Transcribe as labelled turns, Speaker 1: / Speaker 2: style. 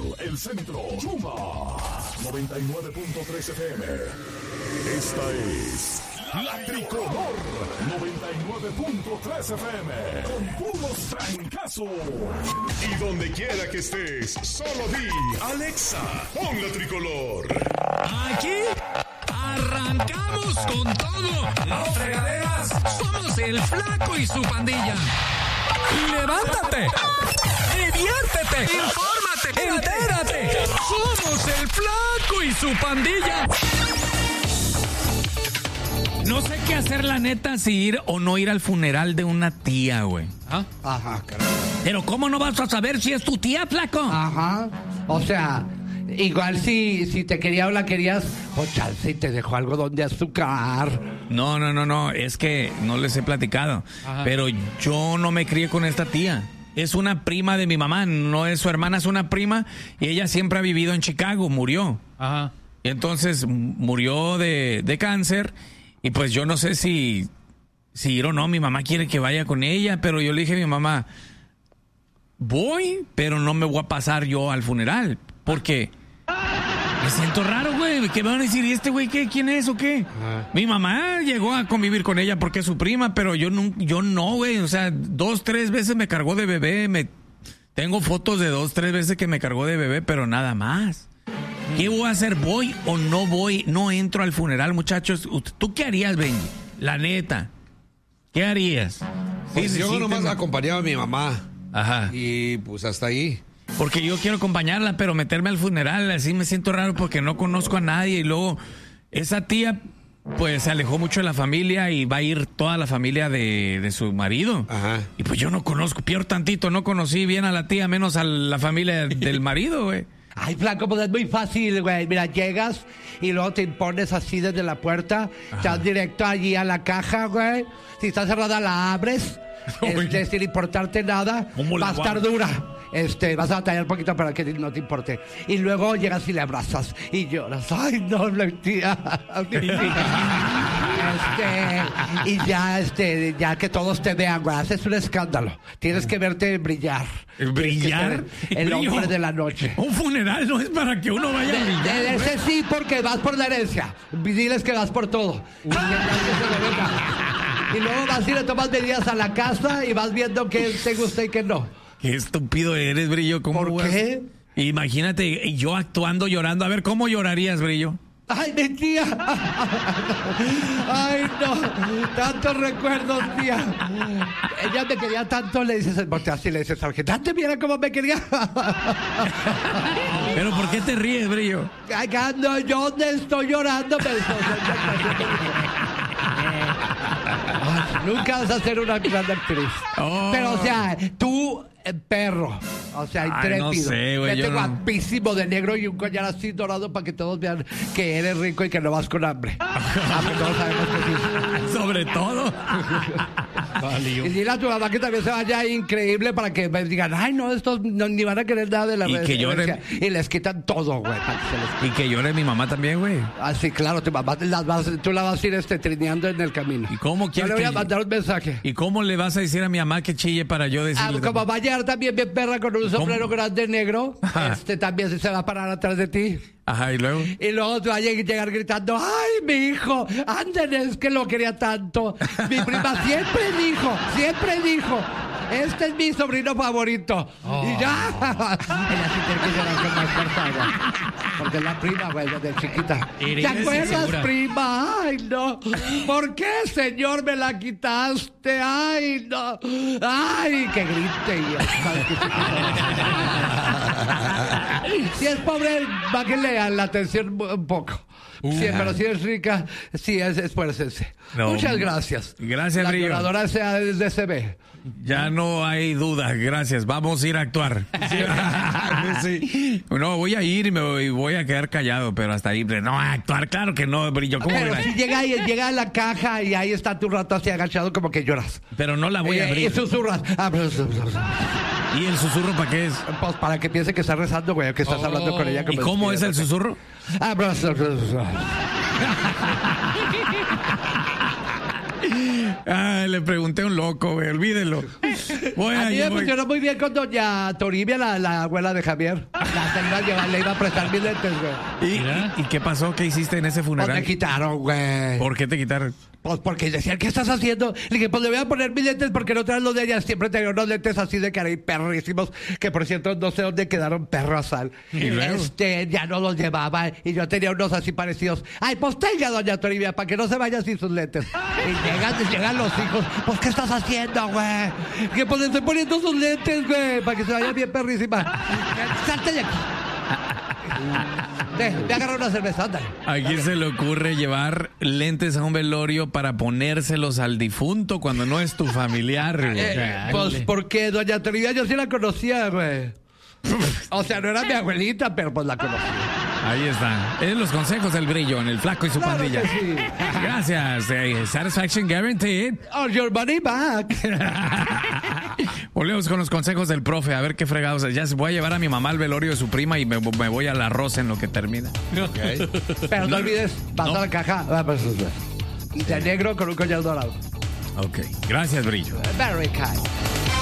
Speaker 1: el centro, Chuma 99.3 FM. Esta es La Tricolor 99.3 FM. Con puros trancazos. Y donde quiera que estés, solo di Alexa, pon La Tricolor.
Speaker 2: Aquí arrancamos con todo. No fregaderas. Somos el Flaco y su pandilla. Levántate, diviértete, infórmate, entérate. Somos el Flaco y su pandilla. No sé qué hacer, la neta, si ir o no ir al funeral de una tía, güey.
Speaker 3: ¿Ah? Ajá, caray.
Speaker 2: Pero ¿cómo no vas a saber si es tu tía, Flaco?
Speaker 3: Ajá. O sea, igual si te quería o la querías, o chance y te dejó algo donde azúcar.
Speaker 2: No. Es que no les he platicado. Ajá. Pero yo no me crié con esta tía. Es una prima de mi mamá, no es su hermana, es una prima. Y ella siempre ha vivido en Chicago, murió. Ajá. Y entonces murió de cáncer. Y pues yo no sé si ir o no. Mi mamá quiere que vaya con ella, pero yo le dije a mi mamá, voy, pero no me voy a pasar yo al funeral. Porque me siento raro, güey. ¿Qué me van a decir? ¿Y este güey qué? ¿Quién es o qué? Ajá. Mi mamá llegó a convivir con ella porque es su prima, pero yo no, güey. O sea, 2, 3 veces me cargó de bebé. Tengo fotos de 2, 3 veces que me cargó de bebé, pero nada más. ¿Qué voy a hacer? ¿Voy o no voy? No entro al funeral, muchachos. ¿Tú qué harías, Benji? La neta. ¿Qué harías?
Speaker 4: Pues sí, yo nomás acompañaba a mi mamá.
Speaker 2: Ajá.
Speaker 4: Y pues hasta ahí.
Speaker 2: Porque yo quiero acompañarla, pero meterme al funeral, así me siento raro porque no conozco a nadie. Y luego, esa tía, pues se alejó mucho de la familia y va a ir toda la familia de su marido. Ajá. Y pues yo no conozco, peor tantito, no conocí bien a la tía, menos a la familia del marido, güey.
Speaker 3: Ay, Flaco, pues es muy fácil, güey. Mira, llegas y luego te impones así desde la puerta. Estás directo allí a la caja, güey. Si está cerrada, la abres. Sin importarte nada. Va a estar dura. Vas a batallar un poquito para que no te importe. Y luego llegas y le abrazas y lloras. Ay, no, mi tía. Y ya que todos te vean, güey, haces un escándalo. Tienes que verte brillar.
Speaker 2: ¿Brillar?
Speaker 3: El hombre de la noche.
Speaker 2: Un funeral no es para que uno vaya a brillar.
Speaker 3: Ese sí, porque vas por la herencia. Diles que vas por todo. Y luego vas y le tomas medidas a la casa y vas viendo qué te gusta y qué no.
Speaker 2: Qué estúpido eres, Brillo.
Speaker 3: ¿Por qué?
Speaker 2: Imagínate, yo actuando, llorando. A ver, ¿cómo llorarías, Brillo?
Speaker 3: ¡Ay, mi tía! ¡Ay, no! Tantos recuerdos, tía. Ella me quería tanto, le dices, así le dices, sargento, mira cómo me quería.
Speaker 2: ¿Pero por qué te ríes, Brillo?
Speaker 3: Ay, no, yo no estoy llorando, pero nunca vas a ser una gran actriz. Oh. Pero, o sea, tú, perro. O sea, intrépido.
Speaker 2: No sé, güey.
Speaker 3: Vete guapísimo de negro y un collar así dorado para que todos vean que eres rico y que no vas con hambre. Todos sabemos que sí.
Speaker 2: Sobre todo.
Speaker 3: Y dile a tu mamá que también se vaya increíble para que digan, ay, no, estos ni van a querer nada de la
Speaker 2: red.
Speaker 3: Y les quitan todo, güey.
Speaker 2: Y que llore mi mamá también, güey.
Speaker 3: Ah, sí, claro, tu mamá tú la vas a ir trineando en el camino.
Speaker 2: ¿Y cómo quieres?
Speaker 3: Yo le voy a mandar un mensaje.
Speaker 2: ¿Y cómo le vas a decir a mi mamá que chille para yo decirle?
Speaker 3: Como va a llegar también bien perra con un sombrero grande negro, también se va a parar atrás de ti.
Speaker 2: Ajá, ¿y luego?
Speaker 3: Y luego te va a llegar gritando, ¡ay, mi hijo! ¡Anden, es que lo quería tanto! Mi prima siempre dijo, este es mi sobrino favorito. Oh. Y ya. Ella sí tiene que llorar con más fuerza, güey. Porque es la prima, güey, desde chiquita. ¿Te acuerdas, prima? ¡Ay, no! ¿Por qué, señor, me la quitaste? ¡Ay, no! ¡Ay, que grite! Si es pobre, bájenle a la atención un poco. Sí, pero si es rica, sí, esfuércense. No. Muchas gracias.
Speaker 2: Gracias, Brillo.
Speaker 3: La ganadora sea desde CB.
Speaker 2: Ya no hay duda, gracias. Vamos a ir a actuar. Sí. No, voy a ir y me voy a quedar callado, pero hasta ahí. No, a actuar, claro que no, Brillo. ¿Cómo
Speaker 3: pero si llega a la caja y ahí está tu rato así agachado como que lloras.
Speaker 2: Pero no la voy a abrir.
Speaker 3: Y susurras.
Speaker 2: ¿Y el susurro para qué es?
Speaker 3: Pues para que piense que estás rezando, güey, que estás hablando con ella.
Speaker 2: ¿Y cómo es el susurro? Le pregunté a un loco, güey, olvídelo.
Speaker 3: A mí me funcionó muy bien con doña Toribia, la abuela de Javier. Le iba a prestar mis lentes, güey.
Speaker 2: ¿Y qué pasó? ¿Qué hiciste en ese funeral?
Speaker 3: Pues me quitaron, güey.
Speaker 2: ¿Por qué te quitaron?
Speaker 3: Pues porque decían, ¿qué estás haciendo? Le dije, pues le voy a poner mis lentes porque no traen los de ella. Siempre tenía unos lentes así de cara y perrísimos, que por cierto no sé dónde quedaron, perro sal.
Speaker 2: ¿Y luego?
Speaker 3: Ya no los llevaba y yo tenía unos así parecidos. Ay, pues tenga, doña Toribia, para que no se vaya sin sus lentes. Y llegan los hijos, pues ¿qué estás haciendo, güey? Que pues le estoy poniendo sus lentes, güey, para que se vaya bien perrísima. Salte de aquí. Te agarra una cerveza, anda.
Speaker 2: ¿A quién se le ocurre llevar lentes a un velorio para ponérselos al difunto cuando no es tu familiar, güey?
Speaker 3: Pues porque doña Toribia yo sí la conocía, güey. O sea, no era mi abuelita, pero pues la conocía.
Speaker 2: Ahí está. Es los consejos del Brillo en el Flaco y su
Speaker 3: Claro
Speaker 2: pandilla.
Speaker 3: que sí.
Speaker 2: Gracias. Satisfaction guaranteed.
Speaker 3: On your money back.
Speaker 2: Volvemos con los consejos del profe. A ver qué fregados. Ya voy a llevar a mi mamá al velorio de su prima y me voy al arroz en lo que termina.
Speaker 4: Okay.
Speaker 3: Pero no olvides, vas a la caja. De negro con un collar dorado.
Speaker 2: Ok. Gracias, Brillo.
Speaker 3: Very kind.